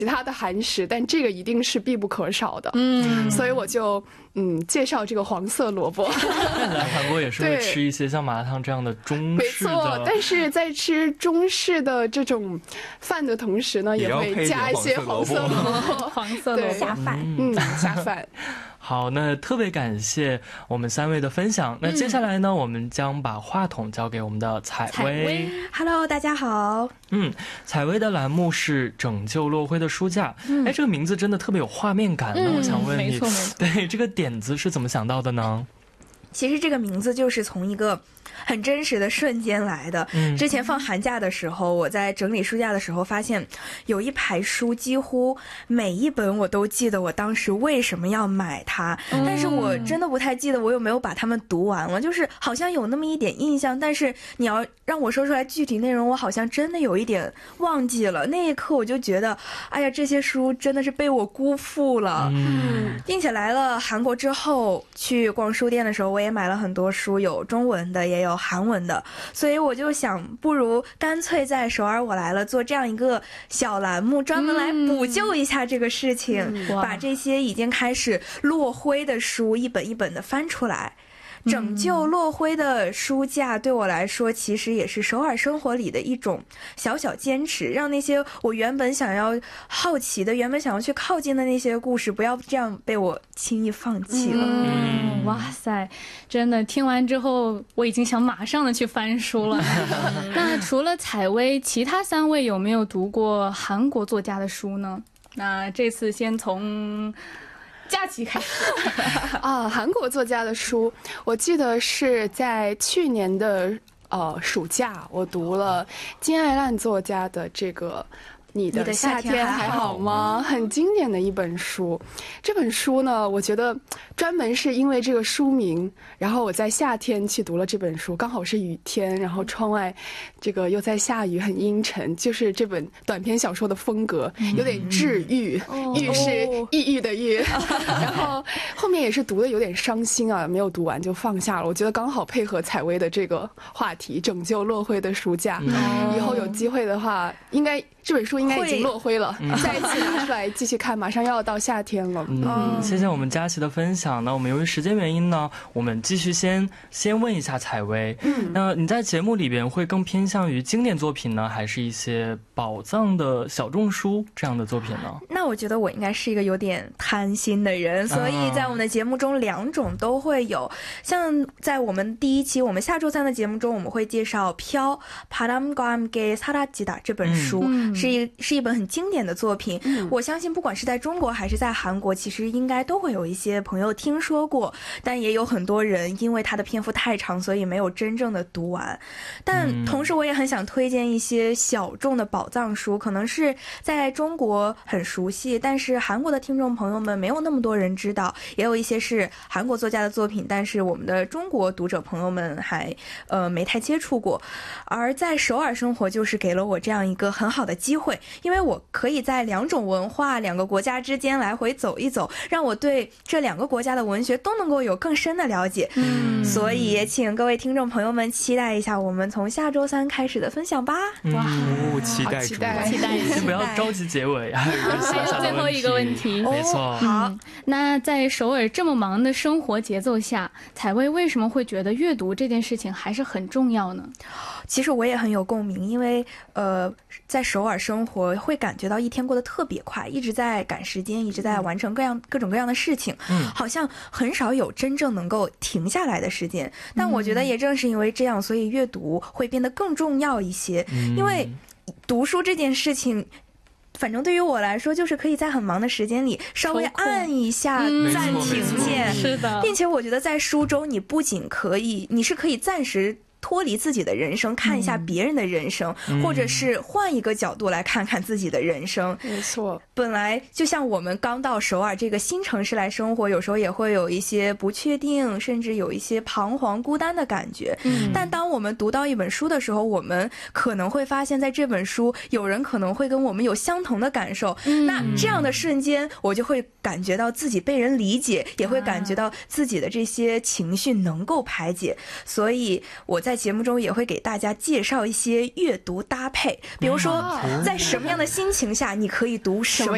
其他的韩食，但这个一定是必不可少的。所以我就介绍这个黄色萝卜。 来韩国也是会吃一些像麻辣烫这样的中式的， 没错。但是在吃中式的这种饭的同时呢，也会加一些黄色萝卜， 黄色萝卜下饭， 下饭。 好，那特别感谢我们3位的分享。那接下来呢，我们将把话筒交给我们的采薇。 Hello， 大家好。 采薇的栏目是拯救落灰的书架。这个名字真的特别有画面感呢。我想问你， 没错没错， 对这个点子是怎么想到的呢？ 其实这个名字就是从一个很真实的瞬间来的。之前放寒假的时候，我在整理书架的时候发现有一排书，几乎每一本我都记得我当时为什么要买它，但是我真的不太记得我有没有把它们读完了，就是好像有那么一点印象，但是你要让我说出来具体内容，我好像真的有一点忘记了。那一刻我就觉得，哎呀，这些书真的是被我辜负了。并且来了韩国之后，去逛书店的时候，我也买了很多书，有中文的也有韩文的，所以我就想，不如干脆在首尔我来了做这样一个小栏目，专门来补救一下这个事情，把这些已经开始落灰的书一本一本的翻出来。拯救落灰的书架对我来说其实也是首尔生活里的一种小小坚持，让那些我原本想要好奇的，原本想要去靠近的那些故事，不要这样被我轻易放弃了。 哇塞，真的听完之后我已经想马上的去翻书了。那除了采薇，其他3位有没有读过韩国作家的书呢？那这次先从佳琪开始。 韩国作家的书，我记得是在去年的暑假，我读了金爱烂作家的这个你的夏天还好吗？很经典的一本书。这本书呢，我觉得专门是因为这个书名，然后我在夏天去读了这本书，刚好是雨天，然后窗外这个又在下雨，很阴沉，就是这本短篇小说的风格，有点治愈，郁是抑郁的郁。然后后面也是读的有点伤心啊，没有读完就放下了。我觉得刚好配合采薇的这个话题，拯救落灰的书架。以后有机会的话，应该这本书应该已经落灰了，再一次拿出来继续看，马上要到夏天了。 谢谢我们佳琪的分享呢。我们由于时间原因呢，我们继续先问一下采薇。那你在节目里边会更偏向于经典作品呢，还是一些宝藏的小众书这样的作品呢？ 那我觉得我应该是一个有点贪心的人，所以在我们的节目中2种都会有。像在我们第一期我们下周3的节目中，我们会介绍飘바람과 함께 사라지다这本书，是一本很经典的作品。我相信不管是在中国还是在韩国，其实应该都会有一些朋友听说过，但也有很多人因为它的篇幅太长，所以没有真正的读完。但同时我也很想推荐一些小众的宝藏书，可能是在中国很熟悉，但是韩国的听众朋友们没有那么多人知道，也有一些是韩国作家的作品，但是我们的中国读者朋友们还没太接触过。而在首尔生活就是给了我这样一个很好的机会，因为我可以在2种文化2个国家之间来回走一走，让我对这2个国家的文学都能够有更深的了解。所以也请各位听众朋友们期待一下我们从下周3开始的分享吧。 哇， 期待期待先不要着急结尾，还有一个小小的最后一个问题。 没错。 好，那在首尔这么忙的生活节奏下，采薇为什么会觉得阅读这件事情还是很重要呢？ 其实我也很有共鸣，因为在首尔生活会感觉到一天过得特别快，一直在赶时间，一直在完成各种各样的事情，好像很少有真正能够停下来的时间。但我觉得也正是因为这样，所以阅读会变得更重要一些。因为读书这件事情，反正对于我来说，就是可以在很忙的时间里稍微按一下暂停键， 是的， 并且我觉得在书中你不仅你是可以暂时脱离自己的人生，看一下别人的人生，或者是换一个角度来看看自己的人生。 没错， 本来就像我们刚到首尔这个新城市来生活，有时候也会有一些不确定，甚至有一些彷徨孤单的感觉。但当我们读到一本书的时候，我们可能会发现在这本书有人可能会跟我们有相同的感受，那这样的瞬间我就会感觉到自己被人理解，也会感觉到自己的这些情绪能够排解。所以我在节目中也会给大家介绍一些阅读搭配，比如说在什么样的心情下你可以读什么